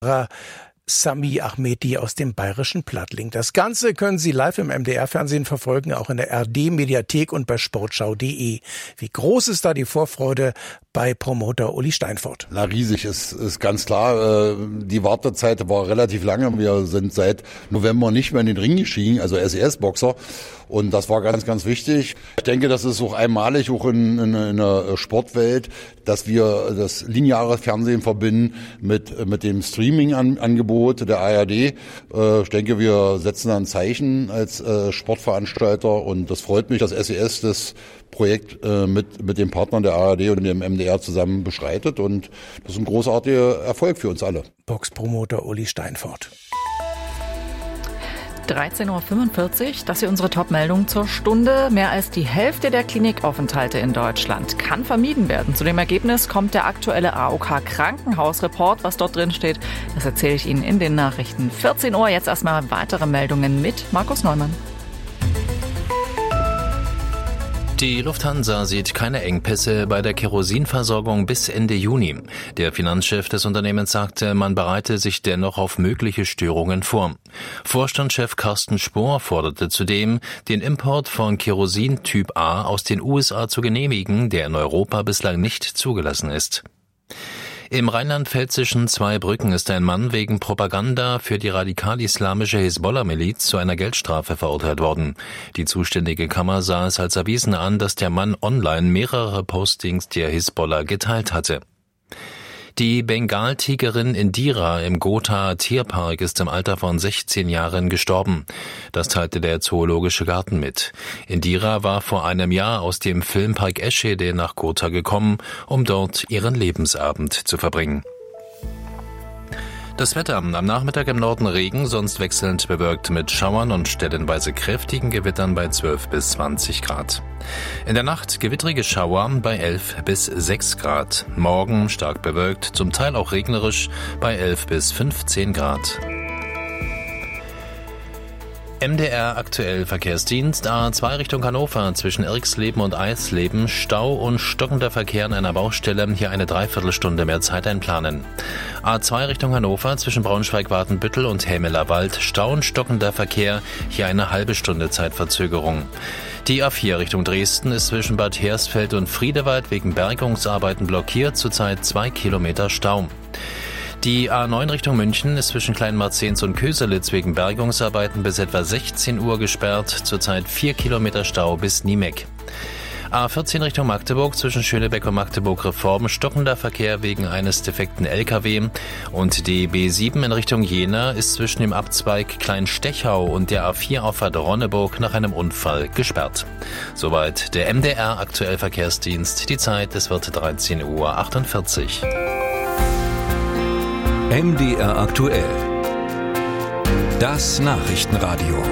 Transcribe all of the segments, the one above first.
Sami Ahmedi aus dem bayerischen Plattling. Das Ganze können Sie live im MDR-Fernsehen verfolgen, auch in der RD-Mediathek und bei sportschau.de. Wie groß ist da die Vorfreude bei Promoter Uli Steinfort? Na, riesig ist ganz klar. Die Wartezeit war relativ lange. Wir sind seit November nicht mehr in den Ring gestiegen, also SES-Boxer. Und das war ganz, ganz wichtig. Ich denke, das ist auch einmalig, auch in der Sportwelt, dass wir das lineare Fernsehen verbinden mit dem Streaming-Angebot der ARD. Ich denke, wir setzen da ein Zeichen als Sportveranstalter und das freut mich, dass SES das Projekt mit den Partnern der ARD und dem MDR zusammen beschreitet und das ist ein großartiger Erfolg für uns alle. Boxpromoter Uli Steinfort. 13.45 Uhr, das ist unsere Top-Meldung zur Stunde. Mehr als die Hälfte der Klinikaufenthalte in Deutschland kann vermieden werden. Zu dem Ergebnis kommt der aktuelle AOK-Krankenhausreport. Was dort drin steht, das erzähle ich Ihnen in den Nachrichten. 14 Uhr, jetzt erstmal weitere Meldungen mit Markus Neumann. Die Lufthansa sieht keine Engpässe bei der Kerosinversorgung bis Ende Juni. Der Finanzchef des Unternehmens sagte, man bereite sich dennoch auf mögliche Störungen vor. Vorstandschef Carsten Spohr forderte zudem, den Import von Kerosin Typ A aus den USA zu genehmigen, der in Europa bislang nicht zugelassen ist. Im rheinland-pfälzischen Zweibrücken ist ein Mann wegen Propaganda für die radikal-islamische Hisbollah-Miliz zu einer Geldstrafe verurteilt worden. Die zuständige Kammer sah es als erwiesen an, dass der Mann online mehrere Postings der Hisbollah geteilt hatte. Die Bengaltigerin Indira im Gotha Tierpark ist im Alter von 16 Jahren gestorben. Das teilte der Zoologische Garten mit. Indira war vor einem Jahr aus dem Filmpark Eschede nach Gotha gekommen, um dort ihren Lebensabend zu verbringen. Das Wetter: am Nachmittag im Norden Regen, sonst wechselnd bewölkt mit Schauern und stellenweise kräftigen Gewittern bei 12 bis 20 Grad. In der Nacht gewittrige Schauer bei 11 bis 6 Grad. Morgen stark bewölkt, zum Teil auch regnerisch bei 11 bis 15 Grad. MDR aktuell Verkehrsdienst. A2 Richtung Hannover zwischen Irxleben und Eisleben. Stau und stockender Verkehr an einer Baustelle. Hier eine Dreiviertelstunde mehr Zeit einplanen. A2 Richtung Hannover zwischen Braunschweig-Watenbüttel und Helmelerwald. Stau und stockender Verkehr. Hier eine halbe Stunde Zeitverzögerung. Die A4 Richtung Dresden ist zwischen Bad Hersfeld und Friedewald wegen Bergungsarbeiten blockiert. Zurzeit 2 Kilometer Stau. Die A9 Richtung München ist zwischen Kleinmarzens und Köselitz wegen Bergungsarbeiten bis etwa 16 Uhr gesperrt. Zurzeit 4 Kilometer Stau bis Niemeck. A14 Richtung Magdeburg zwischen Schönebeck und Magdeburg-Reform stockender Verkehr wegen eines defekten LKW. Und die B7 in Richtung Jena ist zwischen dem Abzweig Kleinstechau und der A4-Auffahrt Ronneburg nach einem Unfall gesperrt. Soweit der MDR aktuell Verkehrsdienst. Die Zeit, es wird 13.48 Uhr. MDR aktuell. Das Nachrichtenradio.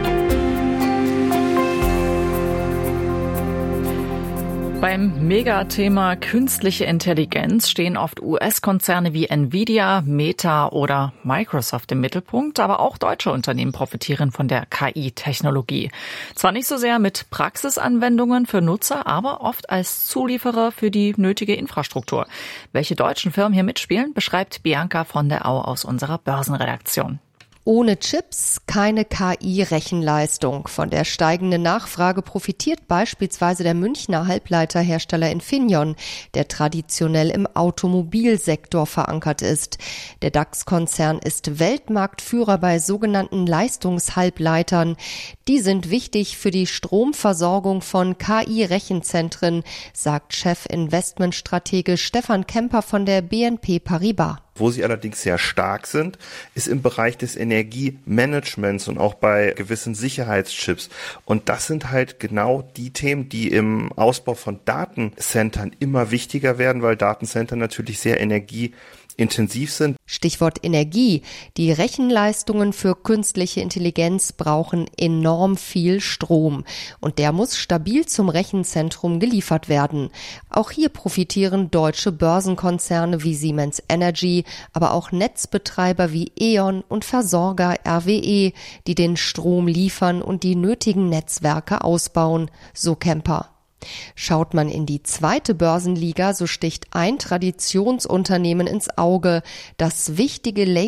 Beim Megathema künstliche Intelligenz stehen oft US-Konzerne wie Nvidia, Meta oder Microsoft im Mittelpunkt, aber auch deutsche Unternehmen profitieren von der KI-Technologie. Zwar nicht so sehr mit Praxisanwendungen für Nutzer, aber oft als Zulieferer für die nötige Infrastruktur. Welche deutschen Firmen hier mitspielen, beschreibt Bianca von der Au aus unserer Börsenredaktion. Ohne Chips keine KI-Rechenleistung. Von der steigenden Nachfrage profitiert beispielsweise der Münchner Halbleiterhersteller Infineon, der traditionell im Automobilsektor verankert ist. Der DAX-Konzern ist Weltmarktführer bei sogenannten Leistungshalbleitern. Die sind wichtig für die Stromversorgung von KI-Rechenzentren, sagt Chef-Investmentstratege Stefan Kemper von der BNP Paribas. Wo sie allerdings sehr stark sind, ist im Bereich des Energiemanagements und auch bei gewissen Sicherheitschips. Und das sind halt genau die Themen, die im Ausbau von Datencentern immer wichtiger werden, weil Datencenter natürlich sehr energieintensiv sind. Stichwort Energie. Die Rechenleistungen für künstliche Intelligenz brauchen enorm viel Strom. Und der muss stabil zum Rechenzentrum geliefert werden. Auch hier profitieren deutsche Börsenkonzerne wie Siemens Energy, aber auch Netzbetreiber wie E.ON und Versorger RWE, die den Strom liefern und die nötigen Netzwerke ausbauen, so Kemper. Schaut man in die zweite Börsenliga, so sticht ein Traditionsunternehmen ins Auge, das wichtige